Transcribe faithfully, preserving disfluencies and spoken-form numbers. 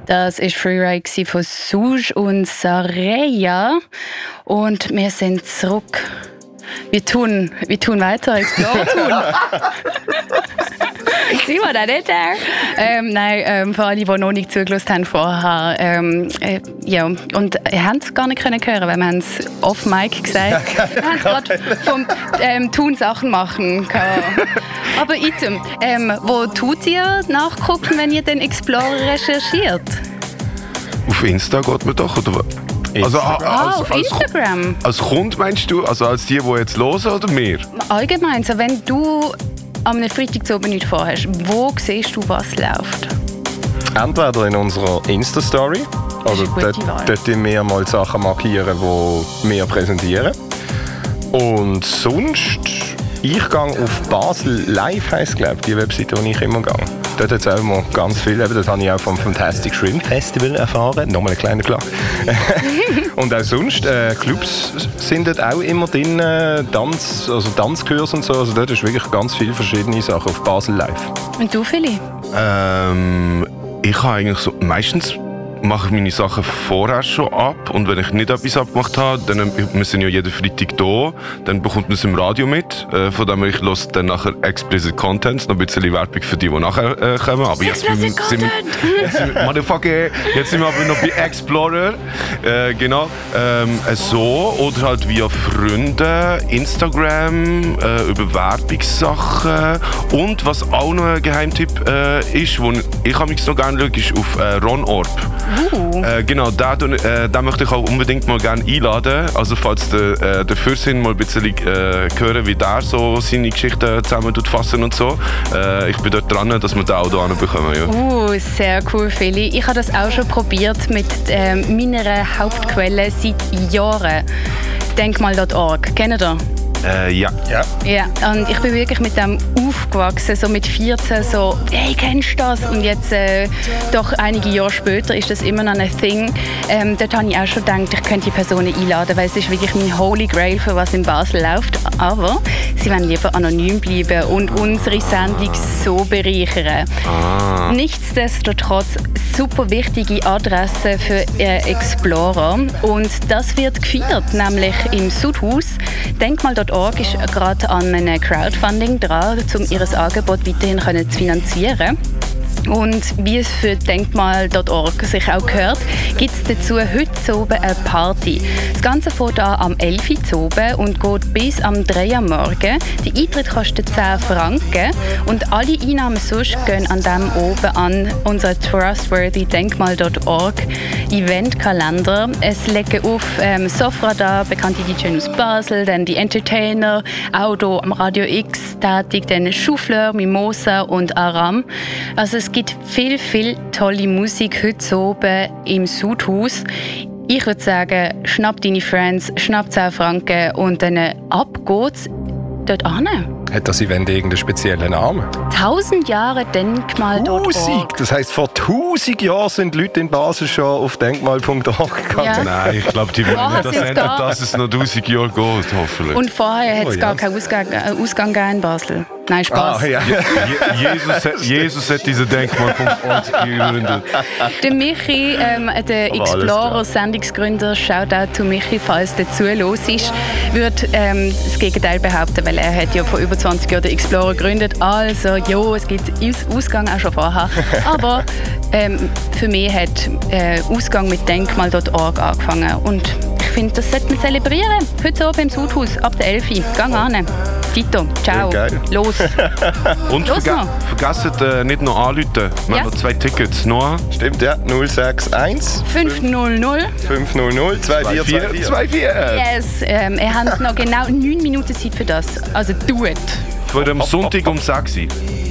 Das war Freeride von Suge und Sareya. Und wir sind zurück. Wir tun, wir tun weiter, Explore tun. Simon, auch nicht der. Ähm, nein, ähm, für alle, die noch nicht zugelassen haben vorher. Ähm, äh, ja, und ihr habt es gar nicht können hören, weil wir haben es off-mic gesagt. Wir haben es gerade vom ähm, Tun Sachen machen können. Aber item, ähm, wo tut ihr nachgucken, wenn ihr den Explorer recherchiert? Auf Insta geht man doch, oder was? Also, als, ah, auf als, Instagram? Als, als Kunde meinst du, also als die, die jetzt hören, oder mehr? Allgemein, so wenn du am Freitag zu oben nichts vorhast, wo siehst du, was läuft? Entweder in unserer Insta-Story, also dort, dort wir mal Sachen markieren, die wir präsentieren. Und sonst, ich gehe auf Basel Live, heisst glaube ich, die Webseite, wo ich immer gehe. Dort hat es auch immer ganz viel, eben, das habe ich auch vom Fantastic Shrimp Festival erfahren, nochmal ein kleiner Klar. Und auch sonst, äh, Clubs sind dort auch immer drin, äh, Tanz, also Tanzkurs und so, also dort ist wirklich ganz viele verschiedene Sachen auf Basel Live. Und du, Philly? Ähm, ich habe eigentlich so, meistens mache ich meine Sachen vorher schon ab und wenn ich nicht etwas abgemacht habe, dann, wir sind ja jeden Freitag da, dann bekommt man es im Radio mit, äh, von dem ich höre dann nachher Explicit Content, noch ein bisschen Werbung für die, die nachher äh, kommen, aber jetzt sind, sind, jetzt sind wir, motherfucker, jetzt sind wir aber noch bei Explorer, äh, genau, ähm, so oder halt via Freunde, Instagram, äh, über Werbungssachen und was auch noch ein Geheimtipp äh, ist, wo ich mich noch gerne schaue, ist auf äh, Ron Orb. Uh. Äh, genau, da, äh, da möchte ich auch unbedingt mal gerne einladen. Also falls der, äh, der Fürsinn mal ein bisschen äh, hören, wie der so seine Geschichten zusammen fassen und so. Äh, ich bin dort dran, dass wir den auch hier bekommen. Ja. Uh, sehr cool, Feli. Ich habe das auch schon probiert mit äh, meiner Hauptquelle seit Jahren. Denkmal Punkt org. Kennt ihr? Äh, ja. ja. Ja, und ich bin wirklich mit dem aufgewachsen, so mit vierzehn, so, hey, kennst du das? Und jetzt, äh, doch einige Jahre später, ist das immer noch ein Thing. Ähm, dort habe ich auch schon gedacht, ich könnte die Personen einladen, weil es ist wirklich mein Holy Grail, für was in Basel läuft. Aber sie wollen lieber anonym bleiben und unsere Sendung so bereichern. Ah. Nichtsdestotrotz, super wichtige Adresse für äh, Explorer. Und das wird gefeiert, nämlich im Sudhaus. Denkmal Punkt org ist gerade an einem Crowdfunding dran, um ihr Angebot weiterhin zu finanzieren. Und wie es für Denkmal Punkt org sich auch gehört, gibt es dazu heute oben eine Party. Das Ganze fängt an am elf Uhr oben und geht bis am drei Uhr am Morgen. Der Eintritt kostet zehn Franken und alle Einnahmen sonst gehen an dem oben an unser Trustworthy Denkmal Punkt org Eventkalender. Es legen auf ähm, Sofradar, bekannte D Js aus Basel, dann die Entertainer, auch hier am Radio X tätig, dann Schufleur, Mimosa und Aram. Also es gibt viel, viel tolle Musik heute oben im Sudhaus. Ich würde sagen, schnapp deine Friends, schnapp zehn Franken und dann ab geht's dort hin. Hat das Event irgendeinen speziellen Namen? Tausend Jahre Denkmal Punkt org. Tausend? Das heisst, vor tausend Jahren sind Leute in Basel schon auf Denkmal Punkt org gegangen? Ja. Nein, ich glaube, die wollen nicht, dass, ändert, dass es noch tausend Jahre geht, hoffentlich. Und vorher hat es oh, gar ja. keinen Ausgang, äh, Ausgang in Basel. Nein, Spaß. Ah, ja. Je, Jesus, hat, Jesus hat diese Denkmal Punkt org gegründet. Der Michi, ähm, der Explorer-Sendungsgründer, Shoutout to Michi, falls der zuhört ist, würde ähm, das Gegenteil behaupten, weil er hat ja vor über zwanzig Jahren den Explorer gegründet. Also, ja, es gibt Ausgang auch schon vorher. Aber ähm, für mich hat äh, Ausgang mit Denkmal Punkt org angefangen. Und ich finde, das sollte man zelebrieren. Heute oben im Sudhaus, ab der elf Uhr. Gang an. Tito, ciao. Ja, los. Und los verge- vergesst äh, nicht noch anrufen. Wir ja. haben noch zwei Tickets. Noah? Stimmt, ja. null sechs eins fünf null null fünf null null zwei vier zwei vier Yes, ähm, ihr habt noch genau neun Minuten Zeit für das. Also do it. Für am Sonntag um sechs Uhr.